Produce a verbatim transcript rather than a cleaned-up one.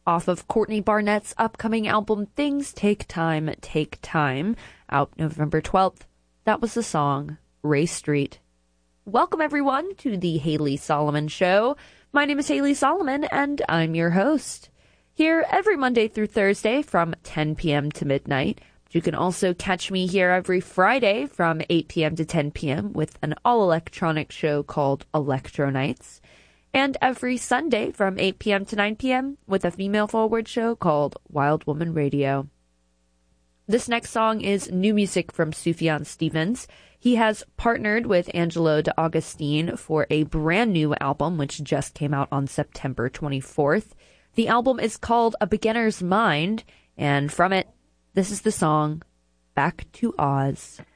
off of Courtney Barnett's upcoming album, Things Take Time, Take Time, out November twelfth. That was the song, Ray Street. Welcome, everyone, to the Haley Solomon Show. My name is Haley Solomon, and I'm your host. Here every Monday through Thursday from ten p.m. to midnight. You can also catch me here every Friday from eight p.m. to ten p.m. with an all-electronic show called Electro Nights. And every Sunday from eight p.m. to nine p.m. with a female-forward show called Wild Woman Radio. This next song is new music from Sufjan Stevens. He has partnered with Angelo D'Agostino for a brand new album, which just came out on September twenty-fourth. The album is called A Beginner's Mind, and from it, this is the song, Back to Oz.